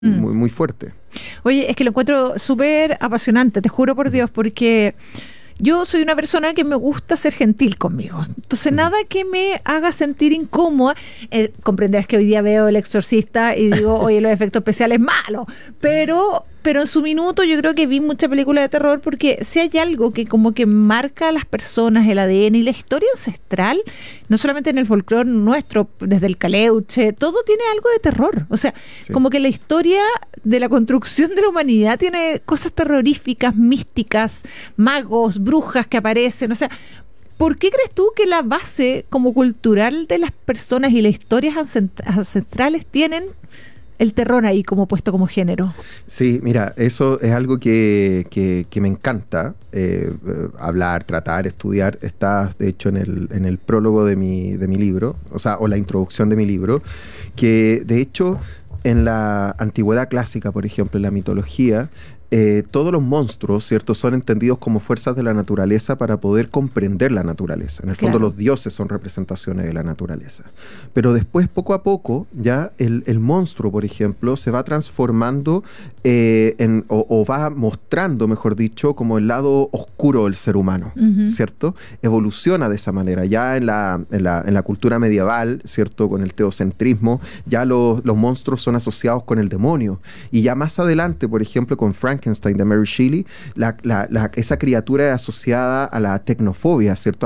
muy, muy fuerte. Oye, es que lo encuentro súper apasionante, te juro por Dios, porque yo soy una persona que me gusta ser gentil conmigo. Entonces, nada que me haga sentir incómoda. Comprenderás que hoy día veo El Exorcista y digo, oye, los efectos especiales malos. Pero en su minuto yo creo que vi mucha película de terror, porque si hay algo que como que marca a las personas, el ADN y la historia ancestral, no solamente en el folclore nuestro, desde el Caleuche, todo tiene algo de terror. O sea, Sí. como que la historia de la construcción de la humanidad tiene cosas terroríficas, místicas, magos, brujas que aparecen. O sea, ¿por qué crees tú que la base como cultural de las personas y las historias ancestrales tienen el terror ahí como puesto como género? Sí, mira, eso es algo que me encanta hablar, tratar, estudiar. Está, de hecho, en el prólogo de mi libro, o la introducción de mi libro, que de hecho en la antigüedad clásica, por ejemplo, en la mitología, todos los monstruos, ¿cierto?, son entendidos como fuerzas de la naturaleza para poder comprender la naturaleza. En el fondo, los dioses son representaciones de la naturaleza. Pero después, poco a poco, ya el monstruo, por ejemplo, se va transformando o va mostrando, mejor dicho, como el lado oscuro del ser humano, ¿cierto? Evoluciona de esa manera. Ya en la cultura medieval, ¿cierto?, con el teocentrismo, ya los monstruos son asociados con el demonio. Y ya más adelante, por ejemplo, con Frankenstein de Mary Shelley, esa criatura es asociada a la tecnofobia, ¿cierto?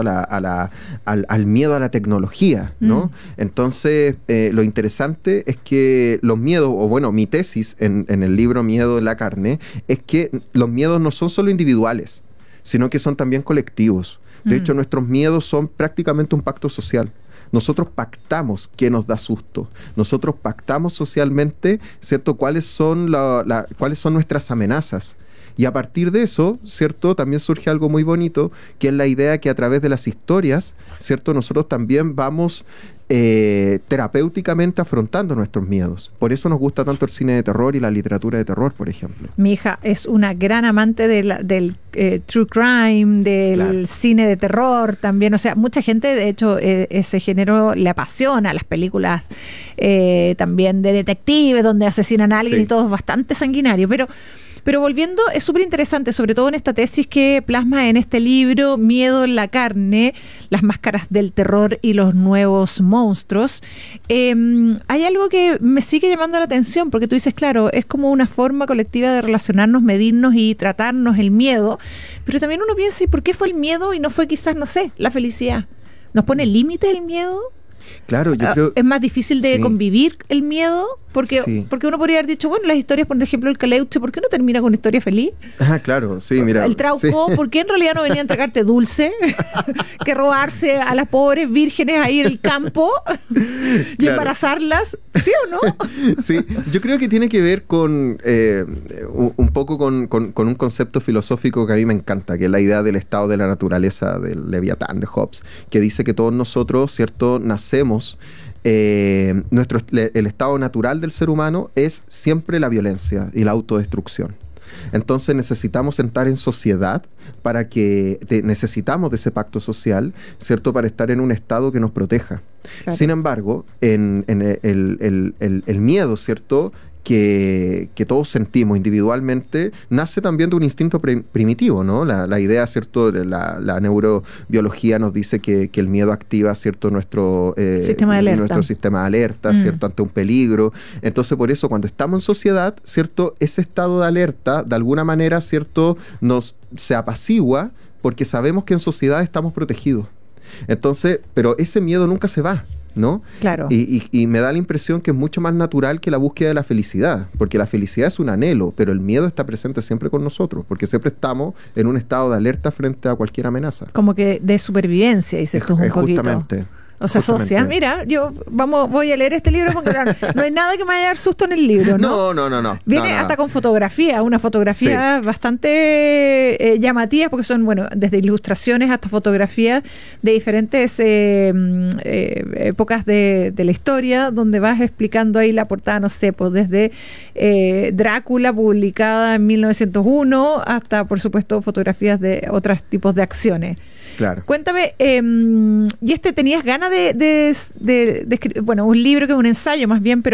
Al miedo a la tecnología, ¿no? Entonces, lo interesante es que los miedos, o bueno, mi tesis en el libro Miedo en la carne, es que los miedos no son solo individuales, sino que son también colectivos. De hecho, nuestros miedos son prácticamente un pacto social. Nosotros pactamos qué nos da susto. Nosotros pactamos socialmente, ¿cierto?, cuáles son nuestras amenazas. Y a partir de eso, ¿cierto?, también surge algo muy bonito, que es la idea que a través de las historias, ¿cierto?, nosotros también vamos terapéuticamente afrontando nuestros miedos. Por eso nos gusta tanto el cine de terror y la literatura de terror, por ejemplo. Mi hija es una gran amante del true crime, del cine de terror también. O sea, mucha gente, de hecho, ese género le apasiona. Las películas también de detectives, donde asesinan a alguien, y todo es bastante sanguinario. Pero volviendo, es súper interesante, sobre todo en esta tesis que plasma en este libro, Miedo en la carne, las máscaras del terror y los nuevos monstruos. Hay algo que me sigue llamando la atención, porque tú dices, claro, es como una forma colectiva de relacionarnos, medirnos y tratarnos el miedo, pero también uno piensa, ¿y por qué fue el miedo y no fue quizás, no sé, la felicidad? ¿Nos pone límite el miedo? Claro, yo creo... ¿Es más difícil de convivir el miedo? Porque uno podría haber dicho, bueno, las historias, por ejemplo, el Caleuche, ¿por qué no termina con una historia feliz? Ah, claro, sí, mira. El Trauco, ¿por qué en realidad no venía a entregarte dulce? Que robarse a las pobres vírgenes ahí en el campo y embarazarlas, ¿sí o no? Sí, yo creo que tiene que ver con un poco con un concepto filosófico que a mí me encanta, que es la idea del estado de la naturaleza del Leviatán de Hobbes, que dice que todos nosotros, ¿cierto?, nacemos. El estado natural del ser humano es siempre la violencia y la autodestrucción. Entonces necesitamos entrar en sociedad necesitamos de ese pacto social, ¿cierto?, para estar en un estado que nos proteja. Claro. Sin embargo, en el miedo, ¿cierto?, que todos sentimos individualmente, nace también de un instinto primitivo, ¿no? La idea, ¿cierto?, de la neurobiología nos dice que el miedo activa, ¿cierto?, nuestro sistema de alerta, ¿cierto?, ante un peligro. Entonces, por eso, cuando estamos en sociedad, ¿cierto?, ese estado de alerta, de alguna manera, ¿cierto?, se apacigua porque sabemos que en sociedad estamos protegidos. Entonces, pero ese miedo nunca se va, ¿no? Claro. Y me da la impresión que es mucho más natural que la búsqueda de la felicidad, porque la felicidad es un anhelo, pero el miedo está presente siempre con nosotros, porque siempre estamos en un estado de alerta frente a cualquier amenaza. Como que de supervivencia, dices tú un poquito. Justamente. O se asocia. Mira, voy a leer este libro porque no hay nada que me vaya a dar susto en el libro, ¿no? No. Viene hasta con fotografía, una fotografía bastante llamativa, porque son, bueno, desde ilustraciones hasta fotografías de diferentes épocas de la historia, donde vas explicando ahí la portada, no sé, pues desde Drácula, publicada en 1901, hasta, por supuesto, fotografías de otros tipos de acciones. Claro. Cuéntame, y tenías ganas de escribir, bueno, un libro que es un ensayo más bien, pero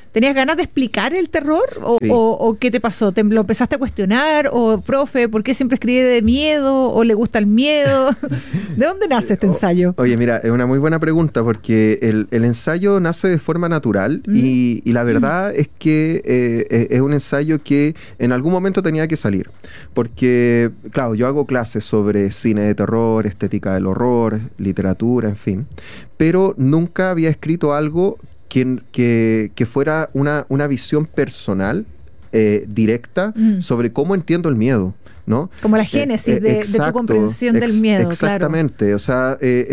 ¿Tenías ganas de explicar el terror? Sí. ¿O qué te pasó? ¿Te lo empezaste a cuestionar? ¿O, profe, por qué siempre escribe de miedo? ¿O le gusta el miedo? ¿De dónde nace este ensayo? Oye, mira, es una muy buena pregunta porque el ensayo nace de forma natural y la verdad es que es un ensayo que en algún momento tenía que salir. Porque, claro, yo hago clases sobre cine de terror, estética del horror, literatura, en fin. Pero nunca había escrito algo que fuera una visión personal, directa, sobre cómo entiendo el miedo, ¿no? Como la génesis de tu comprensión del miedo. Exactamente, claro. O sea,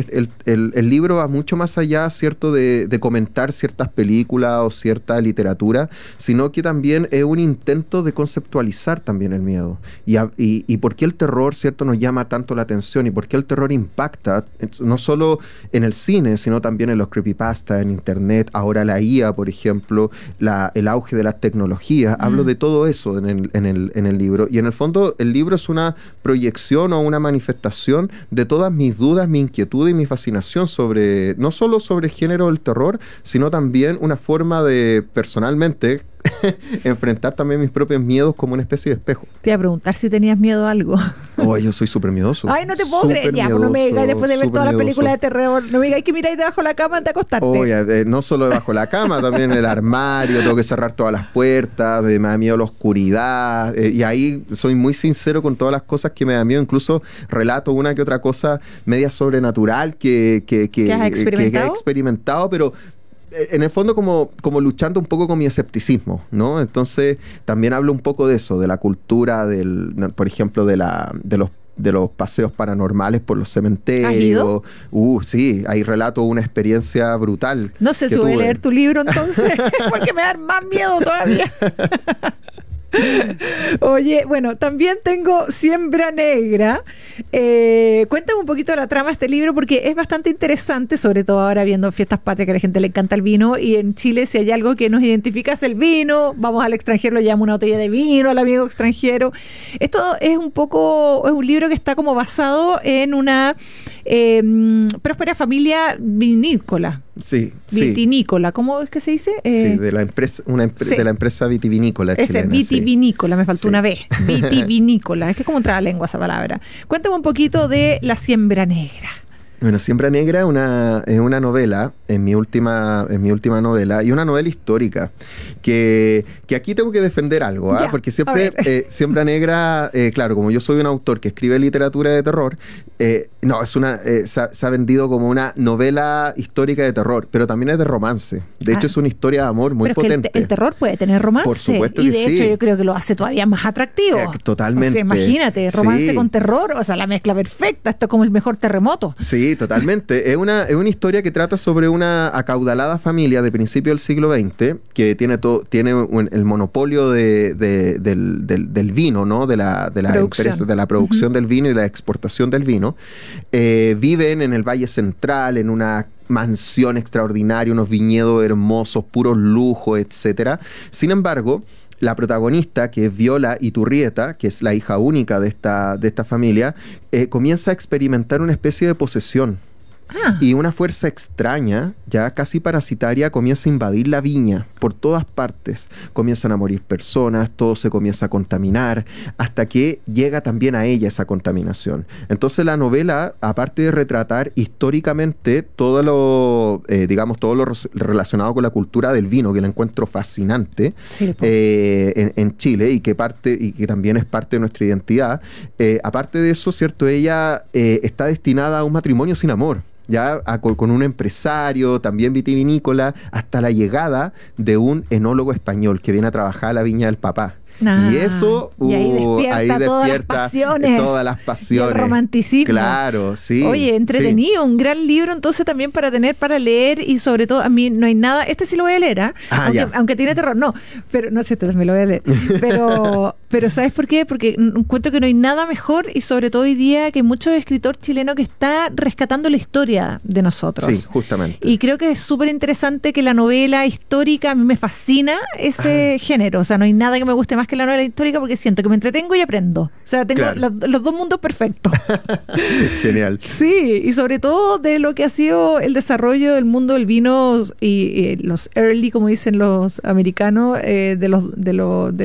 el libro va mucho más allá, ¿cierto?, de comentar ciertas películas o cierta literatura, sino que también es un intento de conceptualizar también el miedo. Y por qué el terror, ¿cierto?, nos llama tanto la atención y por qué el terror impacta, no solo en el cine, sino también en los creepypasta, en internet, ahora la IA, por ejemplo, el auge de las tecnologías. Hablo de todo eso en el libro. Y en el fondo, el libro es una proyección o una manifestación de todas mis dudas, mi inquietud y mi fascinación sobre, no solo sobre el género del terror, sino también una forma de, personalmente, enfrentar también mis propios miedos como una especie de espejo. Te iba a preguntar si tenías miedo a algo. Oh, yo soy súper miedoso. Ay, no te puedo creer. Ya, pues no me digas, después de ver todas las películas de terror, no me digas que miráis debajo de la cama antes de acostarte. Oye, no solo debajo de la cama, también en el armario, tengo que cerrar todas las puertas, me da miedo la oscuridad, y ahí soy muy sincero con todas las cosas que me da miedo, incluso relato una que otra cosa media sobrenatural que has experimentado, he experimentado, pero en el fondo como luchando un poco con mi escepticismo, ¿no? Entonces también hablo un poco de eso, de la cultura, por ejemplo, de los paseos paranormales por los cementerios. ¿Has ido? Sí, ahí relato una experiencia brutal. No sé si voy a leer tu libro entonces, porque me da más miedo todavía. Oye, bueno, también tengo Siembra Negra. Cuéntame un poquito de la trama de este libro, porque es bastante interesante, sobre todo ahora viendo Fiestas Patrias, que a la gente le encanta el vino, y en Chile si hay algo que nos identifica es el vino. Vamos al extranjero, le llevamos una botella de vino al amigo extranjero. Esto es un libro que está como basado en una próspera familia vinícola. Sí, vitinícola, ¿cómo es que se dice? Sí, de la empresa, de la empresa vitivinícola chilena. Vitivinícola, me faltó una B. Vitivinícola, es que como entra la lengua esa palabra. Cuéntame un poquito de La Siembra Negra. Bueno, Siembra Negra es una novela, es mi última novela, y una novela histórica, que aquí tengo que defender algo, ¿ah? Porque siempre Siembra Negra, claro, como yo soy un autor que escribe literatura de terror, se ha vendido como una novela histórica de terror, pero también es de romance. De hecho, es una historia de amor muy potente. El terror puede tener romance. Por supuesto y que de hecho yo creo que lo hace todavía más atractivo. Totalmente. O sea, imagínate, romance con terror, o sea, la mezcla perfecta, esto es como el mejor terremoto. Sí, totalmente. Es una historia que trata sobre una acaudalada familia de principio del siglo XX que tiene el monopolio del vino, ¿no? De la empresa, de la producción del vino y de la exportación del vino. Viven en el Valle Central, en una mansión extraordinaria, unos viñedos hermosos, puros lujos, etcétera. Sin embargo, la protagonista, que es Viola Iturrieta, que es la hija única de esta familia, comienza a experimentar una especie de posesión. Y una fuerza extraña, ya casi parasitaria, comienza a invadir la viña por todas partes. Comienzan a morir personas, todo se comienza a contaminar, hasta que llega también a ella esa contaminación. Entonces la novela, aparte de retratar históricamente todo lo relacionado con la cultura del vino, que la encuentro fascinante, sí, en Chile, y que también es parte de nuestra identidad, aparte de eso, ¿cierto? Ella está destinada a un matrimonio sin amor. Ya con un empresario, también vitivinícola, hasta la llegada de un enólogo español que viene a trabajar a la viña del papá. Y eso ahí despierta todas las pasiones. Y el romanticismo. Claro, sí. Oye, entretenido, sí. Un gran libro entonces también para leer, y sobre todo a mí no hay nada, este sí lo voy a leer, aunque tiene terror, pero no sé, este también lo voy a leer. Pero ¿sabes por qué? Porque encuentro que no hay nada mejor, y sobre todo hoy día que hay mucho escritor chileno que está rescatando la historia de nosotros. Sí, justamente. Y creo que es súper interesante que la novela histórica, a mí me fascina ese género, o sea, no hay nada que me guste más más que la novela histórica porque siento que me entretengo y aprendo. O sea, tengo los dos mundos perfectos. Genial. Sí, y sobre todo de lo que ha sido el desarrollo del mundo del vino y los early, como dicen los americanos, de